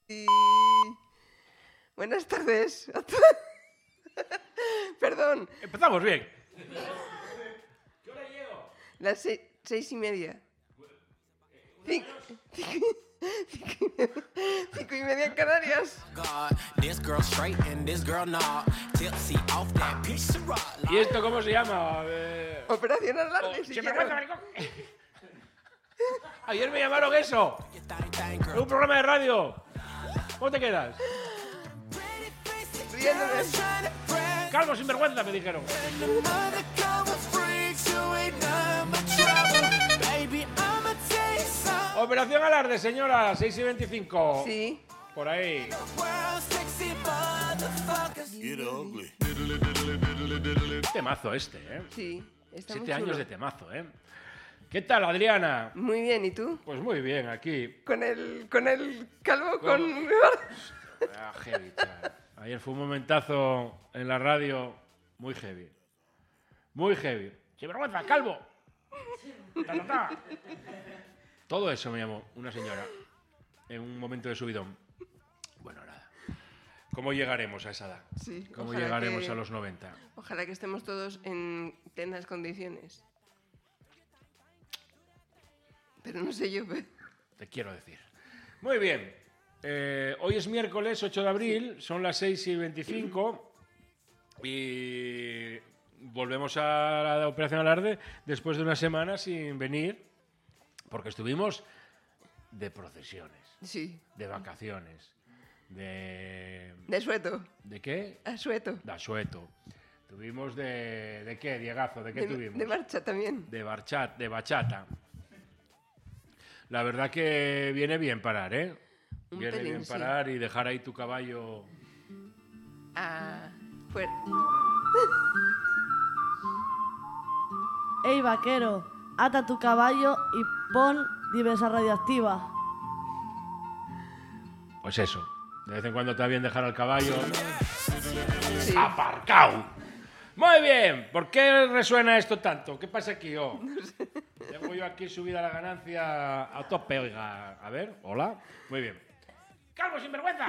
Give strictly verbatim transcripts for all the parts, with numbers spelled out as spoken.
Y... Buenas tardes. Perdón. Empezamos bien. ¿Qué hora llego? Las seis, seis y media. Cinco, cinco, cinco, y media, cinco y media en Canarias. ¿Y esto cómo se llama? Eh... Operación Alarde. Oh, si ¡se me quiero. cuenta, maricón! Ayer me llamaron eso. En un programa de radio. ¿Cómo te quedas? Riéndome. Calvo sinvergüenza, me dijeron. Operación Alarde, señora, seis y veinticinco. Sí. Por ahí. Temazo este, ¿eh? Sí. Está muy Siete años chulo. de temazo, ¿eh? ¿Qué tal, Adriana? Muy bien, ¿y tú? Pues muy bien, aquí. Con el, con el calvo, Con- con... Ah, heavy, chaval. Ayer fue un momentazo en la radio muy heavy. Muy heavy. ¡Sinvergüenza, calvo! Ta, ta, ta. Todo eso me llamó una señora en un momento de subidón. Bueno, nada. ¿Cómo llegaremos a esa edad? Sí, ¿Cómo ojalá llegaremos que- a los noventa? Ojalá que estemos todos en plenas condiciones. Pero no sé yo. pe- Te quiero decir. Muy bien. Eh, hoy es miércoles ocho de abril, son las seis y veinticinco y volvemos a la Operación Alarde después de una semana sin venir, porque estuvimos de procesiones, Sí. de vacaciones, de... De sueto. ¿De qué? A sueto. De asueto. Tuvimos de... ¿De qué, Diegazo? ¿De qué De, tuvimos? de marcha también. De barchat, de bachata. La verdad que viene bien parar, ¿eh? Un Viene pelín, bien sí. parar y dejar ahí tu caballo. Ah, fuera. Ey, vaquero, ata tu caballo y pon diversa radioactiva. Pues eso. De vez en cuando está bien dejar al caballo Sí. aparcado. Muy bien. ¿Por qué resuena esto tanto? ¿Qué pasa aquí, oh? Tengo yo aquí subida la ganancia a tope, oiga. A ver, hola. Muy bien. ¡Calvo, sinvergüenza!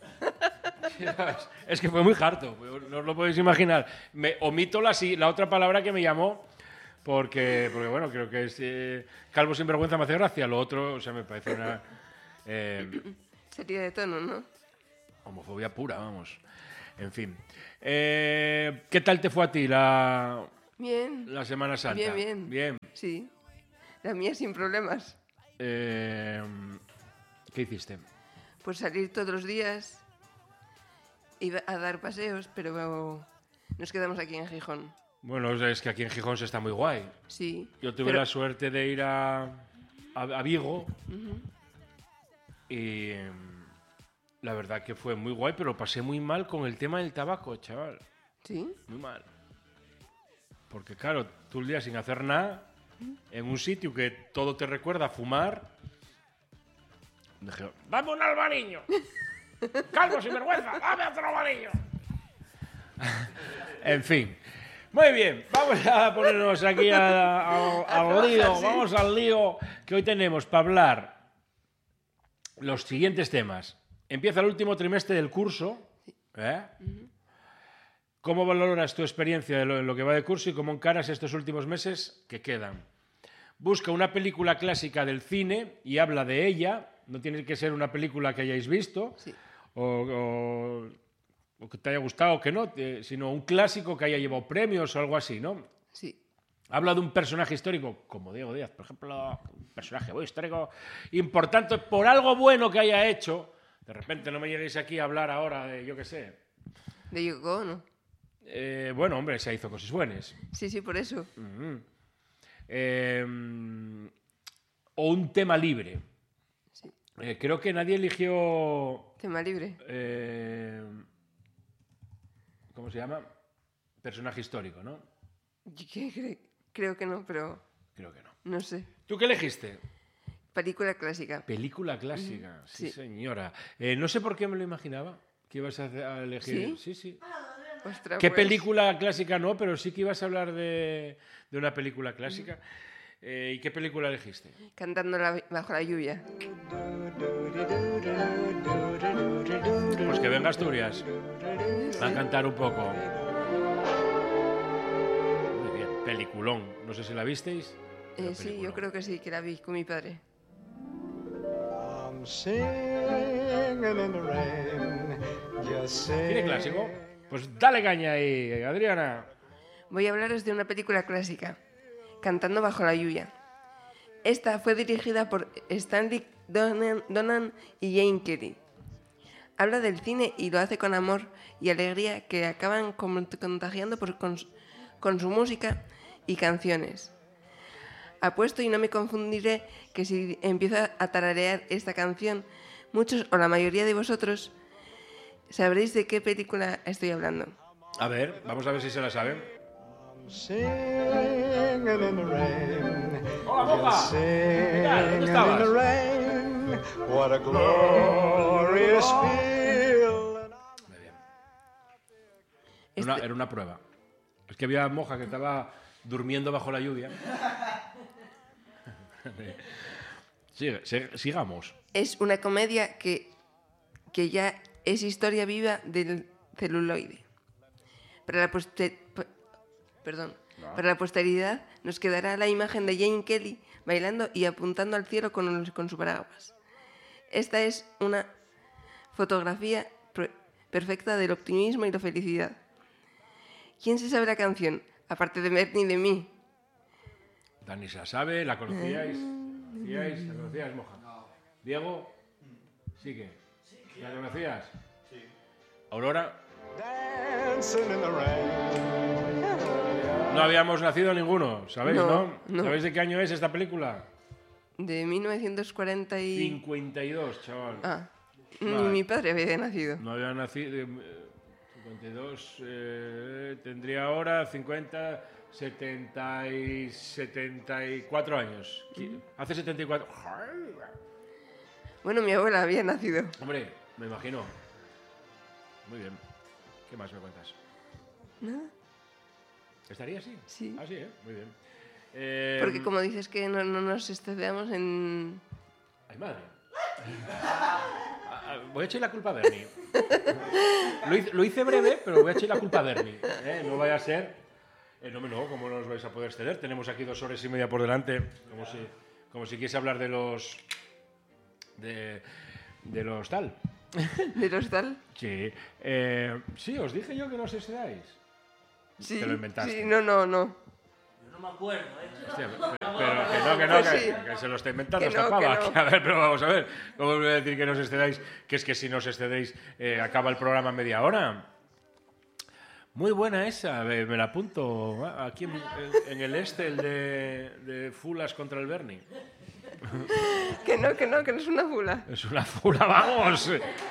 Es que fue muy harto, no os lo podéis imaginar. Me omito la, si- la otra palabra que me llamó, porque, porque bueno, creo que es eh, calvo sinvergüenza me hace gracia. Lo otro, o sea, me parece una eh, Sería de tono, ¿no? homofobia pura, vamos. En fin. Eh, ¿Qué tal te fue a ti la, Bien. la Semana Santa? Bien, bien. Bien. Sí. La mía sin problemas. Eh, ¿Qué hiciste? Pues salir todos los días. Iba a dar paseos, pero nos quedamos aquí en Gijón. Bueno, es que aquí en Gijón se está muy guay. Sí. Yo tuve pero- la suerte de ir a, a, a Vigo y em, la verdad que fue muy guay, pero pasé muy mal con el tema del tabaco, chaval. Sí. Muy mal. Porque claro, tú el día sin hacer nada, en un sitio que todo te recuerda a fumar, dije, ¡dame un albariño! ¡Calvo sinvergüenza! ¡Dame otro albariño! En fin. Muy bien, vamos a ponernos aquí a- a- al lío, vamos al lío que hoy tenemos para hablar los siguientes temas. Empieza el último trimestre del curso. ¿eh? ¿Cómo valoras tu experiencia de lo- en lo que va de curso y cómo encaras estos últimos meses que quedan? Busca una película clásica del cine y habla de ella. No tiene que ser una película que hayáis visto Sí. o, o- o que te haya gustado o que no, eh, sino un clásico que haya llevado premios o algo así, ¿no? Sí. Habla de un personaje histórico, como Diego Díaz, por ejemplo, un personaje muy histórico importante por algo bueno que haya hecho. De repente no me lleguéis aquí a hablar ahora de, yo qué sé. De Yoko Ono. Eh, bueno, hombre, se hizo cosas buenas. Sí, sí, por eso. Ujú. Eh, o un tema libre. Sí. Eh, creo que nadie eligió... Tema libre. eh, ¿Cómo se llama? Personaje histórico, ¿no? Yo qué cre- Creo que no, pero Creo que no. no sé. ¿Tú qué elegiste? Película clásica. Película clásica, sí, sí. señora. Eh, no sé por qué me lo imaginaba que ibas a, hacer- a elegir. ¿Sí? Sí, sí. Ostras, ¿Qué pues, película clásica no? Pero sí que ibas a hablar de, de una película clásica. Eh, ¿Y qué película elegiste? Cantando la- bajo la lluvia. venga Asturias. Va a cantar un poco. Muy bien, peliculón. No sé si la visteis. Eh, sí, yo creo que sí, que la vi con mi padre. ¿Cine clásico? Pues dale caña ahí, Adriana. Voy a hablaros de una película clásica, Cantando bajo la lluvia. Esta fue dirigida por Stanley Donen, Donen y Jane Kelly. Habla del cine y lo hace con amor y alegría que acaban contagiando por, con, con su música y canciones. Apuesto y no me confundiré que si empiezo a tararear esta canción, muchos o la mayoría de vosotros sabréis de qué película estoy hablando. A ver, vamos a ver si se la saben. ¡Hola, Moja! ¿Qué tal? ¿Dónde estabas? Muy bien. Era una, era una prueba. Es que había Moja que estaba durmiendo bajo la lluvia. Sigue, sigue, sigamos. Es una comedia que, que ya es historia viva del celuloide. Para la, poster, perdón, no. para la posteridad nos quedará la imagen de Jane Kelly bailando y apuntando al cielo con, con su paraguas. Esta es una fotografía perfecta del optimismo y la felicidad. ¿Quién se sabe la canción? Aparte de Bernie y de mí. Dani se la sabe, ¿la conocíais? ¿Conocíais? ¿La conocíais, Moja? No. ¿Diego? ¿Sí que? Sí. ¿La conocías? Sí. ¿Aurora? No habíamos nacido ninguno, ¿sabéis, no? ¿no? no. ¿Sabéis de qué año es esta película? De mil novecientos cuarenta y... cincuenta y dos, chaval. Ah, vale. Ni mi padre había nacido. No había nacido... Eh, cincuenta y dos, eh, tendría ahora cincuenta... setenta y setenta y cuatro años. Hace setenta y cuatro. Bueno, mi abuela había nacido. Hombre, me imagino. Muy bien. ¿Qué más me cuentas? Nada. ¿Estaría así? Sí. Ah, sí, ¿eh? Muy bien. Eh, Porque como dices que no, no nos excedamos en... ¡Ay, madre! Voy a echar la culpa a Bernie. Lo hice, lo hice breve, pero voy a echar la culpa a Bernie. ¿eh? No vaya a ser... Eh, no, no, ¿cómo no os vais a poder exceder? Tenemos aquí dos horas y media por delante, como si, como si quisiese hablar de los... de, de los tal. ¿De los tal? Sí. Eh, sí, os dije yo que no os excedáis. Sí, te lo inventaste. Sí, no, no, no. Yo no me acuerdo, ¿eh? Hostia, pero, pero que no, que no, pues que, sí. que se lo está inventando que esta no, pava. que no. Que, a ver, pero vamos a ver. ¿Cómo os voy a decir que no os excedáis? Que es que si no os excedéis, eh, acaba el programa en media hora. Muy buena esa, me, me la apunto. Aquí en, en el este, el de, de Fulas contra el Bernie. Que no, que no, que no es una fula. Es una fula, vamos.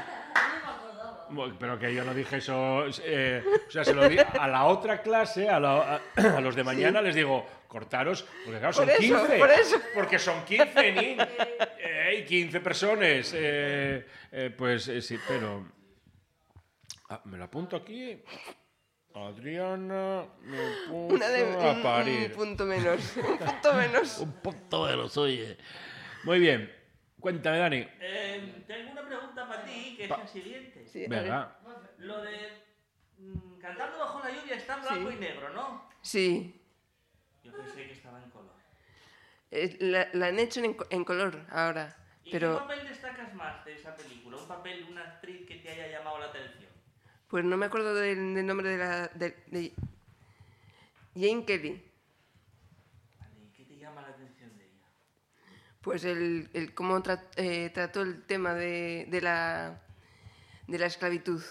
Pero que yo no dije eso. Eh, o sea, se lo di a la otra clase, a, la, a, a los de mañana, sí. Les digo, cortaros, porque claro, son por eso, quince. Por eso. Porque son quince, ni, eh, quince personas. Eh, eh, pues eh, sí, pero. Ah, me lo apunto aquí. Adriana, me puso Una de, a un, parir. Un punto menos. Un punto menos. Un punto menos, oye. Muy bien. Cuéntame, Dani. Eh, tengo una pregunta para ti, que es pa la siguiente. Sí, venga. Lo de mmm, Cantando bajo la lluvia está en blanco sí. y negro, ¿no? Sí. Yo pensé que estaba en color. Eh, la, la han hecho en, en color ahora. ¿Y pero... qué papel destacas más de esa película? ¿Un papel, una actriz que te haya llamado la atención? Pues no me acuerdo del, del nombre de la... De, de Jane Kelly. Vale, ¿y qué te llama la atención de ella? Pues el, el cómo tra, eh, trató el tema de, de, la, de la esclavitud.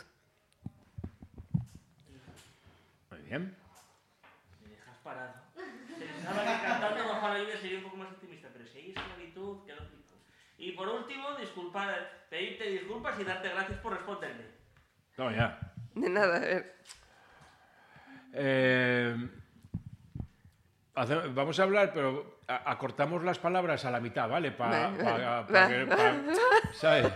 Muy bien. Me dejas parado. Pensaba que Cantando bajo la lluvia sería un poco más optimista, pero si hay esclavitud, qué lógico. Y por último, disculpar, pedirte disculpas y darte gracias por responderme. No, ya. De nada, a ver. Eh, hace, vamos a hablar, pero a, acortamos las palabras a la mitad, ¿vale? Para pa, pa, pa, pa, ¿sabes?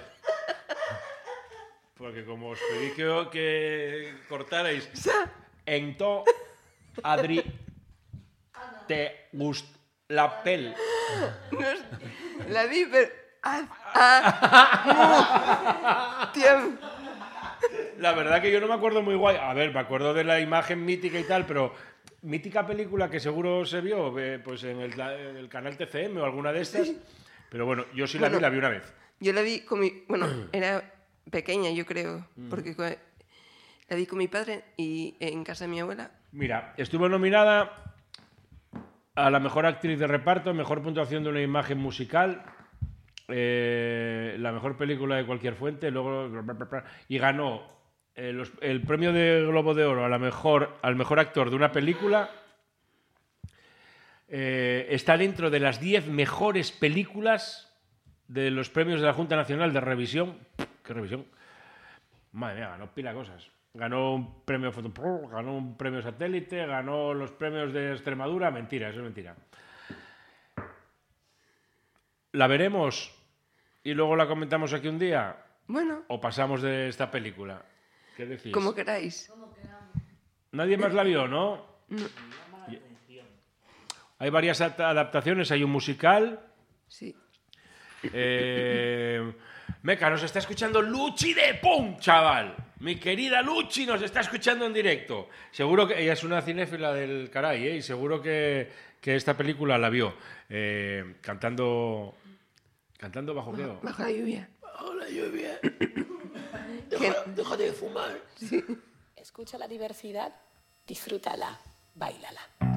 Porque como os pedí que, que cortarais en to, Adri, te gust la pel. No es, la vi, pero... Ah, ah, mu, tiempo. La verdad que yo no me acuerdo muy guay. A ver, me acuerdo de la imagen mítica y tal, pero mítica película que seguro se vio eh, pues en el, en el canal T C M o alguna de estas. Pero bueno, yo sí la Bueno, vi, la vi una vez. Yo la vi con mi... Bueno, era pequeña, yo creo, porque co- la vi con mi padre y en casa de mi abuela. Mira, estuvo nominada a la mejor actriz de reparto, mejor puntuación de una imagen musical, eh, la mejor película de cualquier fuente, luego y ganó eh, los- el premio de Globo de Oro a la mejor, al mejor actor de una película. Eh, está dentro de las diez mejores películas de los premios de la Junta Nacional de Revisión. ¿Qué revisión? Madre mía, ganó pila de cosas. Ganó un premio Foto, ganó un premio Satélite, ganó los premios de Extremadura. Mentira, eso es mentira. ¿La veremos y luego la comentamos aquí un día? Bueno, ¿O pasamos de esta película? ¿Qué decís? como queráis. Nadie más la vio, ¿no? Hay varias at- adaptaciones, hay un musical. Sí. Eh, Meca, nos está escuchando Luchi de Pum, chaval. Mi querida Luchi nos está escuchando en directo. Seguro que ella es una cinéfila del caray, ¿eh? Y seguro que, que esta película la vio. Eh, cantando. Cantando bajo qué? Bajo la lluvia. Bajo la lluvia. Que- Déjate de fumar. Sí. Escucha la diversidad, disfrútala, báilala.